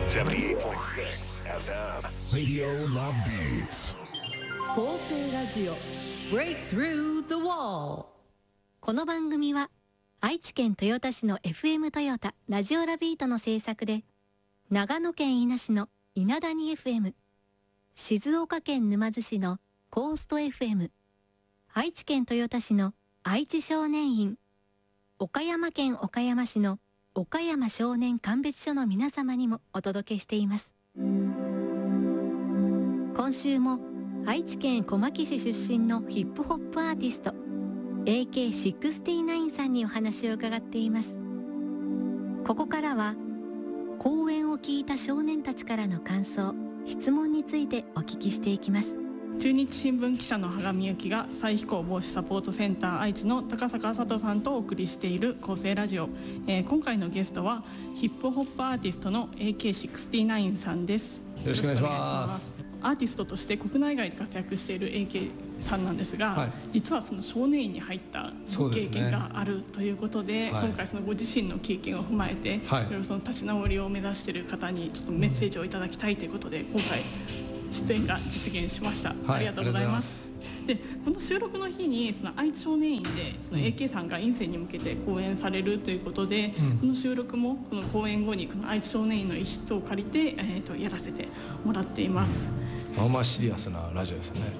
FM Radio Love Beats 構成ラジオ Break Through the Wall。 この番組は愛知県豊田市の FM トヨタラジオラビートの制作で、長野県伊那市の稲谷 FM、 静岡県沼津市のコースト FM、 愛知県豊田市の愛知少年院、岡山県岡山市の岡山少年鑑別所の皆様にもお届けしています。今週も愛知県小牧市出身のヒップホップアーティスト AK69 さんにお話を伺っています。ここからは講演を聞いた少年たちからの感想、質問についてお聞きしていきます。 中日新聞記者の羽賀美幸が再非行防止サポートセンター愛知の高坂佐藤さんとお送りしている構成ラジオ、今回のゲストはヒップホップアーティストの AK69 さんです。 よろしくお願いします。 アーティストとして国内外で活躍している AK さんなんですが、はい、実はその少年院に入ったご経験があるということで、今回そのご自身の経験を踏まえて、いろいろその立ち直りを目指している方にちょっとメッセージをいただきたいということで、今回出演が実現しました。ありがとうございます。でこの収録の日にその愛知少年院でその AK さんが院生に向けて講演されるということで、この収録もこの講演後にこの愛知少年院の一室を借りて、やらせてもらっています。 まあまあシリアスなラジオですね。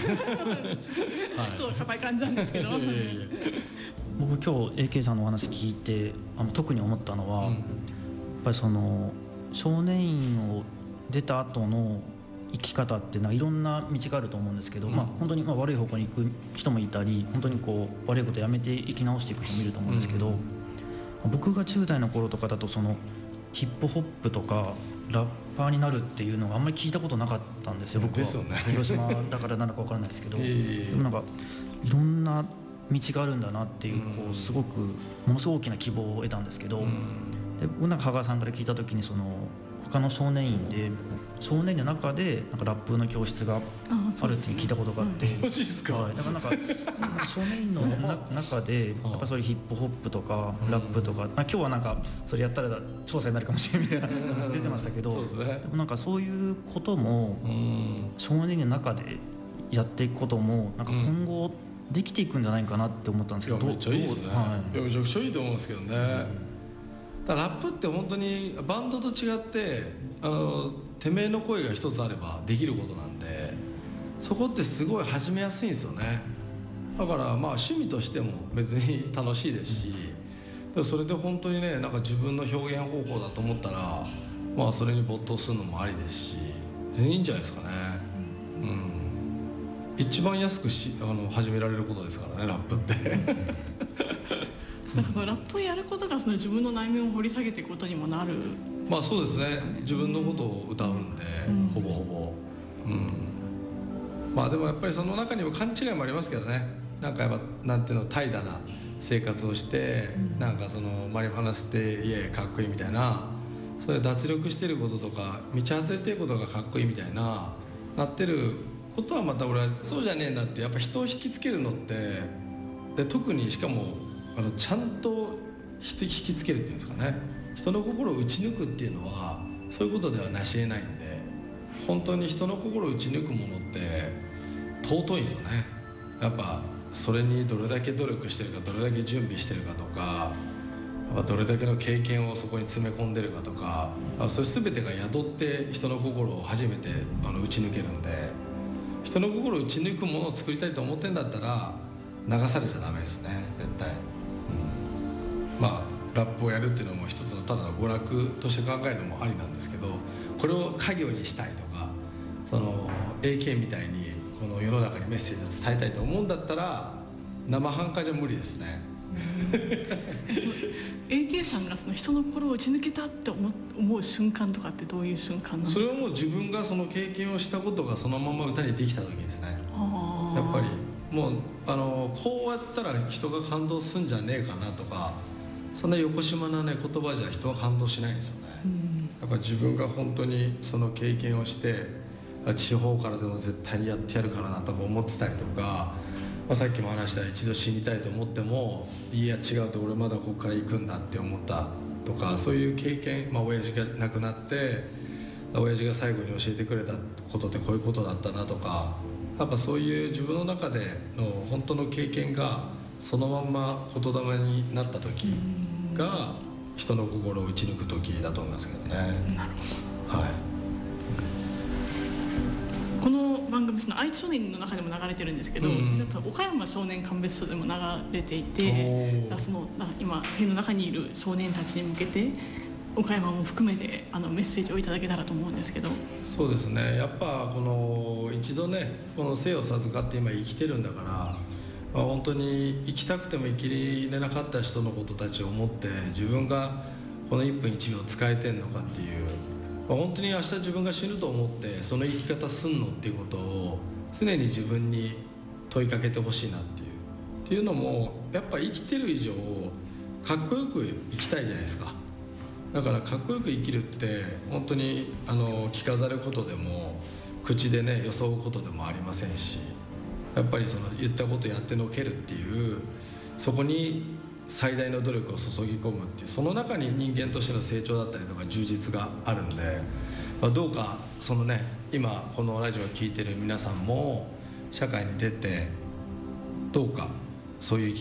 ちょっと硬い感じなんですけど僕今日 AK さんのお話聞いて特に思ったのは、やっぱりその少年院を出た後の生き方っていうのはいろんな道があると思うんですけど、本当に悪い方向に行く人もいたり、本当にこう悪いことをやめて生き直していく人もいると思うんですけど、僕が10代の頃とかだとそのヒップホップとかラッパーになるっていうのがあんまり聞いたことなかったんですよ。僕は広島だからなのか分からないですけど、でもなんかいろんな道があるんだなっていう、こうすごくものすごく大きな希望を得たんですけど、で僕なんか羽賀さんから聞いた時にその他の少年院で少年院の中でなんかラップの教室があるって聞いたことがあって、 マジですか？ だからなんか少年院の中でやっぱそういうヒップホップとかラップとか、今日はなんかそれやったら調査になるかもしれないみたいな話出てましたけど、でもなんかそういうことも少年院の中でやっていくこともなんか今後できていくんじゃないかなって思ったんですけど、 めっちゃいいですね。いやめちゃくちゃいいと思うんですけどね。だからラップって本当にバンドと違っててめえの声が一つあればできることなんで、そこってすごい始めやすいんですよね。だからまあ趣味としても別に楽しいですし、でもそれで本当にねなんか自分の表現方法だと思ったらまあそれに没頭するのもありですし、全然いいんじゃないですかね。一番安く始められることですからね、ラップってなんかそのラップをやることがその自分の内面を掘り下げていくことにもなる。 まあそうですね。自分のことを歌うんで、ほぼほぼ。まあでもやっぱりその中にも勘違いもありますけどね。なんかやっぱなんていうの怠惰な生活をして、なんかそのマリファナ吸っていやいやかっこいいみたいな、そういう脱力してることとか道外れてることがかっこいいみたいななってることはまた俺はそうじゃねえんだって。やっぱ人を引きつけるのってで、特にしかもちゃんと人引きつけるっていうんですかね、人の心を打ち抜くっていうのはそういうことではなし得ないんで、本当に人の心を打ち抜くものって尊いんですよね。やっぱそれにどれだけ努力してるか、どれだけ準備してるかとか、やっぱどれだけの経験をそこに詰め込んでるかとか、それ全てが宿って人の心を初めて打ち抜けるんで、人の心を打ち抜くものを作りたいと思ってんだったら流されちゃダメですね、絶対。まあラップをやるっていうのも一つのただの娯楽として考えるのもありなんですけど、これを家業にしたいとか、その AK みたいにこの世の中にメッセージを伝えたいと思うんだったら生半可じゃ無理ですね。 AK さんがその人の心を打ち抜けたって思う瞬間とかってどういう瞬間なんですか？ それはもう自分がその経験をしたことがそのまま歌にできた時ですね。やっぱりもうこうやったら人が感動するんじゃねえかなとか、そんな横島なね言葉じゃ人は感動しないんですよね。やっぱ自分が本当にその経験をして地方からでも絶対にやってやるからなとか思ってたりとか、さっきも話した一度死にたいと思ってもいや違うと俺まだここから行くんだって思ったとか、そういう経験、親父が亡くなって親父が最後に教えてくれたことってこういうことだったなとか、やっぱそういう自分の中での本当の経験がそのまんま言霊になった時が人の心を打ち抜く時だと思いますけどね。 なるほど。 はい。 この番組、その愛知少年の中でも流れてるんですけど、実は岡山少年鑑別所でも流れていて、その今塀の中にいる少年たちに向けて岡山も含めてメッセージをいただけたらと思うんですけど。 そうですね、やっぱこの一度ねこの生を授かって今生きてるんだから、本当に生きたくても生きれなかった人のことたちを思って自分がこの1分1秒使えてんのかっていう、本当に明日自分が死ぬと思ってその生き方すんのっていうことを常に自分に問いかけてほしいなっていうのも、やっぱ生きてる以上かっこよく生きたいじゃないですか。だからかっこよく生きるって本当に着飾ることでも口でね装うことでもありませんし、やっぱりその言ったことやってのけるっていう、そこに最大の努力を注ぎ込むっていう、その中に人間としての成長だったりとか充実があるんで、どうかそのね今このラジオを聴いてる皆さんも社会に出てどうかそういう生き